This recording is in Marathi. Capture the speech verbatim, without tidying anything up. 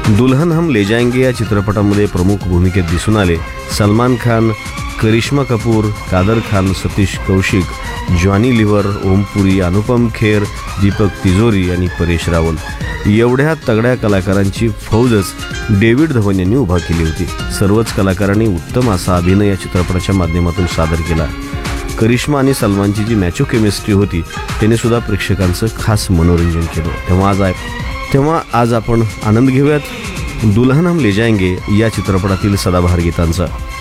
दुल्हन हम ले जाएंगे या चित्रपटामध्ये प्रमुख भूमिकेत दिसून आले सलमान खान, करिश्मा कपूर, कादर खान, सतीश कौशिक, जॉनी लिव्हर, ओमपुरी, अनुपम खेर, दीपक तिजोरी आणि परेश रावल. एवढ्या तगड्या कलाकारांची फौजच डेव्हिड धवन यांनी उभा केली होती. सर्वच कलाकारांनी उत्तम असा अभिनय या चित्रपटाच्या माध्यमातून सादर केला. करिश्मा आणि सलमानची जी मॅचो केमिस्ट्री होती त्याने सुद्धा प्रेक्षकांचं खास मनोरंजन केलं. तेव्हा आज आहे तेव्हा आज आपण आनंद घेऊयात दुल्हन हम ले जाएंगे या चित्रपटातील सदाबहार गीतांचा.